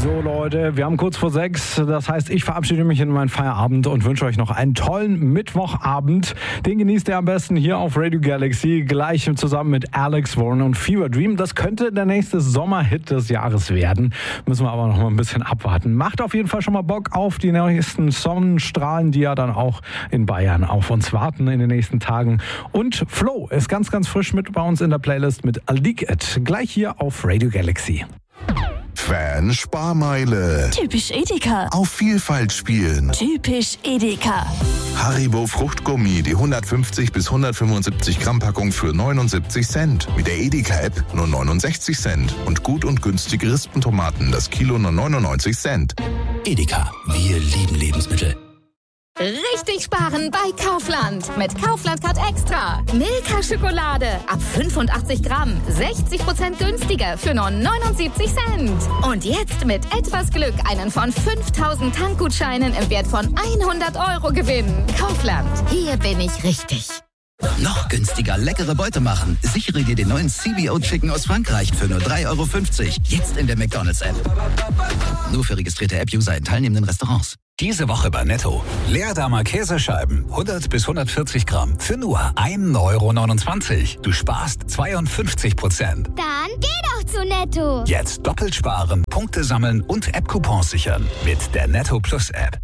So Leute, wir haben kurz vor 6, das heißt, ich verabschiede mich in meinen Feierabend und wünsche euch noch einen tollen Mittwochabend. Den genießt ihr am besten hier auf Radio Galaxy, gleich zusammen mit Alex Warren und Fever Dream. Das könnte der nächste Sommerhit des Jahres werden, müssen wir aber noch mal ein bisschen abwarten. Macht auf jeden Fall schon mal Bock auf die nächsten Sonnenstrahlen, die ja dann auch in Bayern auf uns warten in den nächsten Tagen. Und Flo ist ganz, ganz frisch mit bei uns in der Playlist mit I'll Leak It, gleich hier auf Radio Galaxy. Fan-Sparmeile. Typisch Edeka. Auf Vielfalt spielen. Typisch Edeka. Haribo Fruchtgummi, die 150 bis 175 Gramm Packung für 79 Cent. Mit der Edeka-App nur 69 Cent. Und gut und günstige Rispentomaten, das Kilo nur 99 Cent. Edeka, wir lieben Lebensmittel. Richtig sparen bei Kaufland. Mit Kaufland Card Extra. Milka Schokolade ab 85 Gramm. 60% günstiger für nur 79 Cent. Und jetzt mit etwas Glück einen von 5000 Tankgutscheinen im Wert von 100 Euro gewinnen. Kaufland. Hier bin ich richtig. Noch günstiger leckere Beute machen. Sichere dir den neuen CBO Chicken aus Frankreich für nur 3,50 Euro. Jetzt in der McDonald's-App. Nur für registrierte App-User in teilnehmenden Restaurants. Diese Woche bei Netto. Leerdammer Käsescheiben, 100 bis 140 Gramm, für nur 1,29 Euro. Du sparst 52%. Dann geh doch zu Netto. Jetzt doppelt sparen, Punkte sammeln und App-Coupons sichern. Mit der Netto Plus App.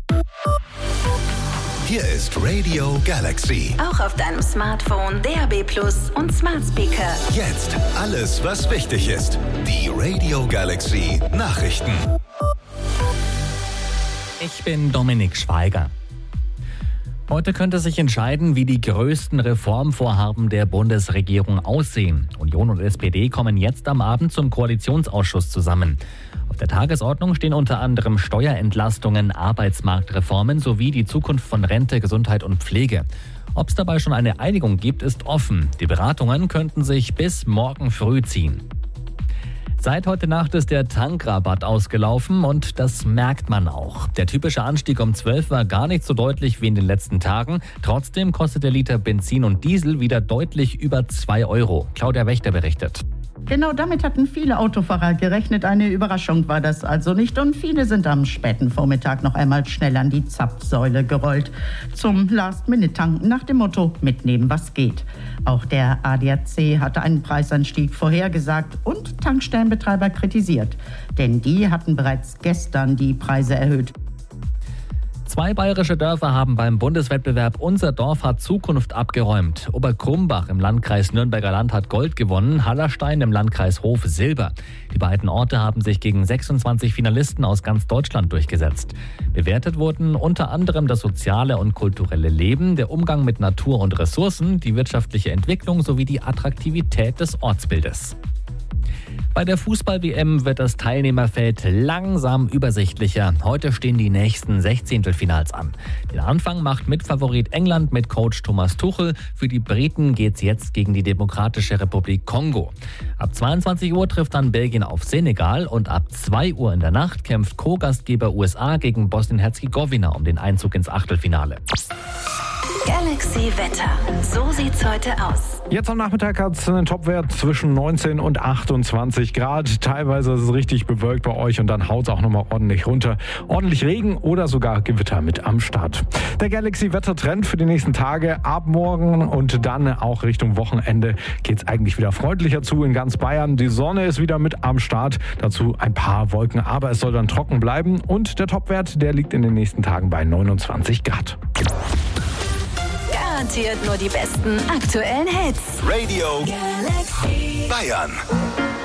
Hier ist Radio Galaxy. Auch auf deinem Smartphone, DAB+ und Smart Speaker. Jetzt alles, was wichtig ist. Die Radio Galaxy Nachrichten. Ich bin Dominik Schweiger. Heute könnte sich entscheiden, wie die größten Reformvorhaben der Bundesregierung aussehen. Union und SPD kommen jetzt am Abend zum Koalitionsausschuss zusammen. Auf der Tagesordnung stehen unter anderem Steuerentlastungen, Arbeitsmarktreformen sowie die Zukunft von Rente, Gesundheit und Pflege. Ob es dabei schon eine Einigung gibt, ist offen. Die Beratungen könnten sich bis morgen früh ziehen. Seit heute Nacht ist der Tankrabatt ausgelaufen und das merkt man auch. Der typische Anstieg um 12 war gar nicht so deutlich wie in den letzten Tagen. Trotzdem kostet der Liter Benzin und Diesel wieder deutlich über 2 Euro. Claudia Wächter berichtet. Genau damit hatten viele Autofahrer gerechnet. Eine Überraschung war das also nicht. Und viele sind am späten Vormittag noch einmal schnell an die Zapfsäule gerollt. Zum Last-Minute-Tanken nach dem Motto, mitnehmen was geht. Auch der ADAC hatte einen Preisanstieg vorhergesagt und Tankstellenbetreiber kritisiert. Denn die hatten bereits gestern die Preise erhöht. 2 bayerische Dörfer haben beim Bundeswettbewerb Unser Dorf hat Zukunft abgeräumt. Oberkrumbach im Landkreis Nürnberger Land hat Gold gewonnen, Hallerstein im Landkreis Hof Silber. Die beiden Orte haben sich gegen 26 Finalisten aus ganz Deutschland durchgesetzt. Bewertet wurden unter anderem das soziale und kulturelle Leben, der Umgang mit Natur und Ressourcen, die wirtschaftliche Entwicklung sowie die Attraktivität des Ortsbildes. Bei der Fußball-WM wird das Teilnehmerfeld langsam übersichtlicher. Heute stehen die nächsten 16-Finals an. Den Anfang macht Mitfavorit England mit Coach Thomas Tuchel. Für die Briten geht's jetzt gegen die Demokratische Republik Kongo. Ab 22 Uhr trifft dann Belgien auf Senegal und ab 2 Uhr in der Nacht kämpft Co-Gastgeber USA gegen Bosnien-Herzegowina um den Einzug ins Achtelfinale. Galaxy Wetter. So sieht's heute aus. Jetzt am Nachmittag hat es einen Topwert zwischen 19 und 28 Grad. Teilweise ist es richtig bewölkt bei euch und dann haut es auch nochmal ordentlich runter. Ordentlich Regen oder sogar Gewitter mit am Start. Der Galaxy-Wettertrend für die nächsten Tage ab morgen und dann auch Richtung Wochenende geht es eigentlich wieder freundlicher zu in ganz Bayern. Die Sonne ist wieder mit am Start. Dazu ein paar Wolken, aber es soll dann trocken bleiben. Und der Topwert, der liegt in den nächsten Tagen bei 29 Grad. Garantiert nur die besten aktuellen Hits. Radio Galaxy Bayern.